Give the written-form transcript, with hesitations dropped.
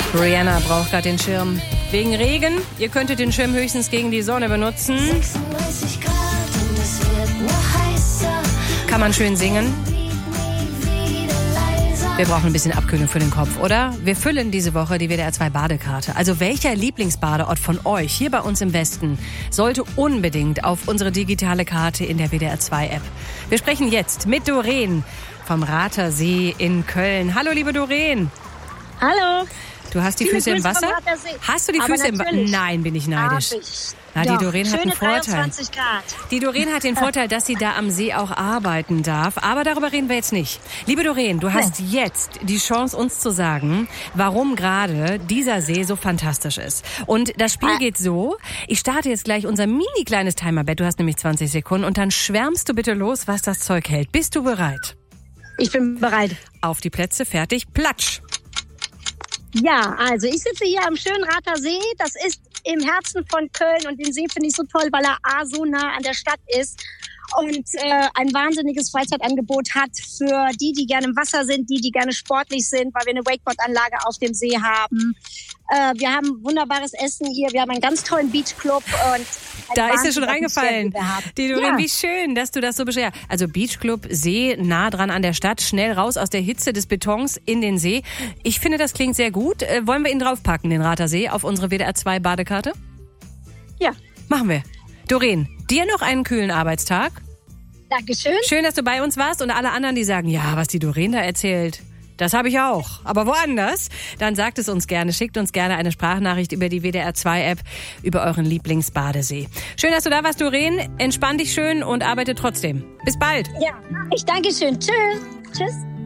Rihanna braucht gerade den Schirm. Wegen Regen. Ihr könntet den Schirm höchstens gegen die Sonne benutzen. 36 Grad und es wird noch heißer. Kann man schön singen. Wir brauchen ein bisschen Abkühlung für den Kopf, oder? Wir füllen diese Woche die WDR 2 Badekarte. Also welcher Lieblingsbadeort von euch hier bei uns im Westen sollte unbedingt auf unsere digitale Karte in der WDR 2 App? Wir sprechen jetzt mit Doreen vom Rather See in Köln. Hallo, liebe Doreen. Hallo. Du hast die Füße im Wasser? Hast du die Füße im Wasser? Nein, bin ich neidisch. Na, die Doreen hat einen Vorteil. 23 Grad. Die Doreen hat den Vorteil, dass sie da am See auch arbeiten darf. Aber darüber reden wir jetzt nicht. Liebe Doreen, du hast jetzt die Chance, uns zu sagen, warum gerade dieser See so fantastisch ist. Und das Spiel geht so. Ich starte jetzt gleich unser mini kleines Timerbett. Du hast nämlich 20 Sekunden. Und dann schwärmst du bitte los, was das Zeug hält. Bist du bereit? Ich bin bereit. Auf die Plätze, fertig, platsch. Ja, also ich sitze hier am schönen Rather See. Das ist im Herzen von Köln und den See finde ich so toll, weil er so nah an der Stadt ist und ein wahnsinniges Freizeitangebot hat für die gerne im Wasser sind, die gerne sportlich sind, weil wir eine Wakeboard-Anlage auf dem See haben. Wir haben wunderbares Essen hier, wir haben einen ganz tollen Beachclub und da ist dir schon reingefallen. Die Doreen, wie schön, dass du das so beschreibst. Also Beachclub, See, nah dran an der Stadt, schnell raus aus der Hitze des Betons in den See. Ich finde, das klingt sehr gut. Wollen wir ihn draufpacken, den Rather See, auf unsere WDR 2 Badekarte? Ja. Machen wir. Doreen, dir noch einen kühlen Arbeitstag. Dankeschön. Schön, dass du bei uns warst und alle anderen, die sagen, ja, was die Doreen da erzählt. Das habe ich auch, aber woanders. Dann sagt es uns gerne, schickt uns gerne eine Sprachnachricht über die WDR 2 App, über euren Lieblingsbadesee. Schön, dass du da warst, Doreen. Entspann dich schön und arbeite trotzdem. Bis bald. Ja, ich danke schön. Tschüss. Tschüss.